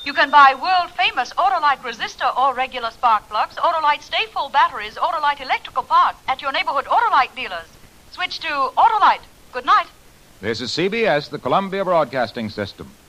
You can buy world-famous Autolite resistor or regular spark plugs, Autolite stay-full batteries, Autolite electrical parts at your neighborhood Autolite dealers. Switch to Autolite. Good night. This is CBS, the Columbia Broadcasting System.